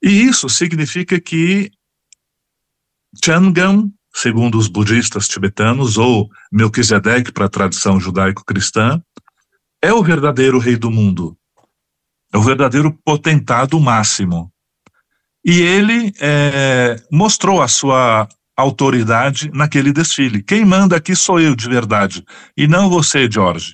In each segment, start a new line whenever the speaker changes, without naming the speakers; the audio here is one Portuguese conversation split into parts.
E isso significa que Changam, segundo os budistas tibetanos, ou Melquisedeque para a tradição judaico-cristã, é o verdadeiro rei do mundo, é o verdadeiro potentado máximo. E ele mostrou a sua autoridade naquele desfile. Quem manda aqui sou eu de verdade, e não você, Jorge.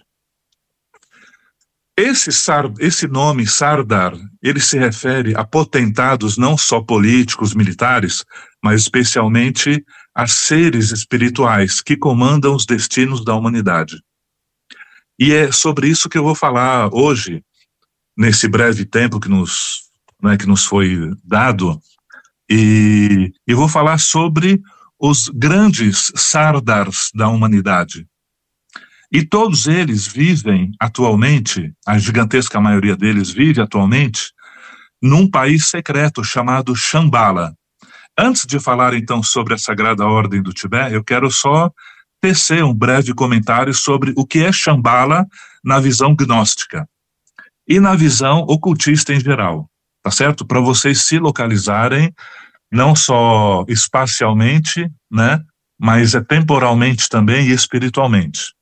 Esse nome, Sardar, ele se refere a potentados não só políticos, militares, mas especialmente a seres espirituais que comandam os destinos da humanidade. E é sobre isso que eu vou falar hoje, nesse breve tempo que nos foi dado, e vou falar sobre os grandes Sardars da humanidade. E todos eles vivem atualmente, a gigantesca maioria deles vive atualmente, num país secreto chamado Shambhala. Antes de falar então sobre a Sagrada Ordem do Tibete, eu quero só tecer um breve comentário sobre o que é Shambhala na visão gnóstica e na visão ocultista em geral, tá certo? Para vocês se localizarem, não só espacialmente, né, mas temporalmente também e espiritualmente.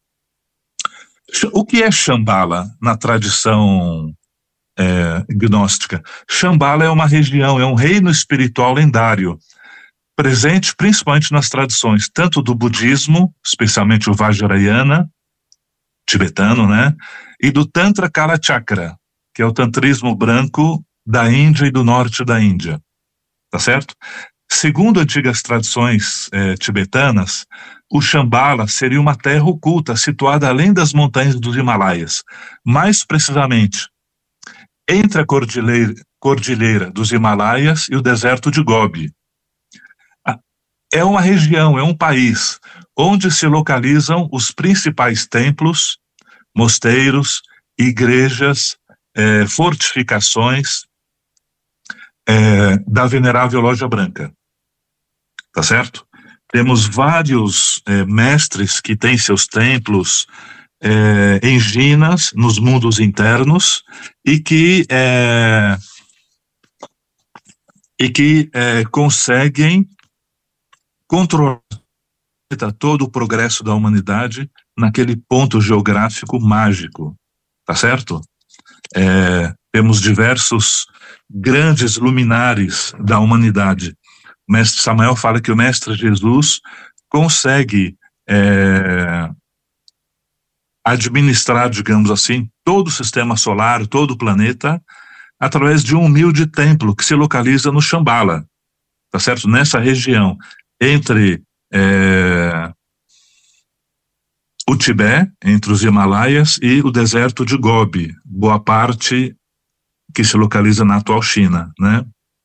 O que é Shambhala na tradição gnóstica? Shambhala é uma região, é um reino espiritual lendário, presente principalmente nas tradições, tanto do budismo, especialmente o Vajrayana, tibetano, né, e do Tantra Kalachakra, que é o tantrismo branco da Índia e do norte da Índia, tá certo? Segundo antigas tradições tibetanas, o Shambhala seria uma terra oculta situada além das montanhas dos Himalaias, mais precisamente entre a cordilheira dos Himalaias e o deserto de Gobi. É uma região, é um país onde se localizam os principais templos, mosteiros, igrejas, fortificações da Venerável Loja Branca, tá certo? Temos vários mestres que têm seus templos em Ginas, nos mundos internos, e que conseguem controlar todo o progresso da humanidade naquele ponto geográfico mágico, tá certo? Temos diversos grandes luminares da humanidade. O mestre Samael fala que o mestre Jesus consegue administrar, digamos assim, todo o sistema solar, todo o planeta, através de um humilde templo que se localiza no Shambhala, tá certo? Nessa região, entre o Tibete, entre os Himalaias e o deserto de Gobi, boa parte que se localiza na atual China, né?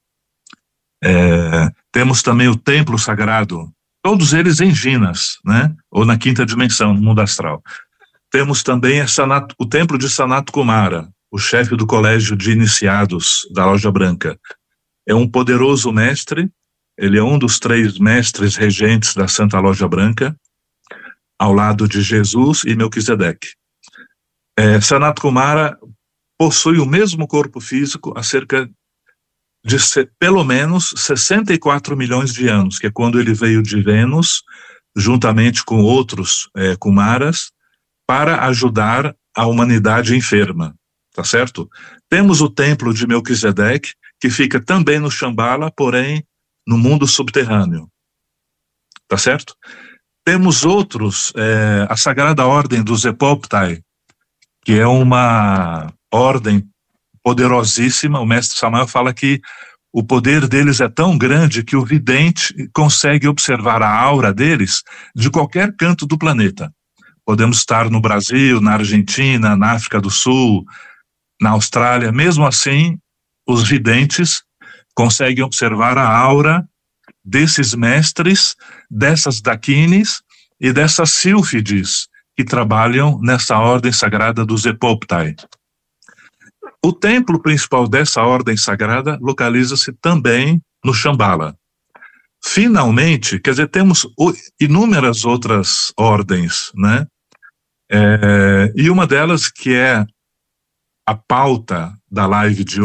Temos também o templo sagrado, todos eles em Ginas, né? Ou na quinta dimensão, no mundo astral. Temos também o templo de Sanat Kumara, o chefe do colégio de iniciados da Loja Branca. É um poderoso mestre, ele é um dos 3 mestres regentes da Santa Loja Branca, ao lado de Jesus e Melquisedeque. Sanat Kumara possui o mesmo corpo físico há cerca de pelo menos 64 milhões de anos, que é quando ele veio de Vênus, juntamente com outros Kumaras, para ajudar a humanidade enferma, tá certo? Temos o templo de Melquisedeque, que fica também no Shambhala, porém no mundo subterrâneo, tá certo? Temos outros, a Sagrada Ordem dos Epoptai, que é uma ordem poderosíssima. O mestre Samael fala que o poder deles é tão grande que o vidente consegue observar a aura deles de qualquer canto do planeta. Podemos estar no Brasil, na Argentina, na África do Sul, na Austrália. Mesmo assim, os videntes conseguem observar a aura desses mestres, dessas dakines e dessas sílfides que trabalham nessa ordem sagrada dos Epoptai. O templo principal dessa ordem sagrada localiza-se também no Shambhala. Finalmente, quer dizer, temos inúmeras outras ordens, né? E uma delas, que é a pauta da live de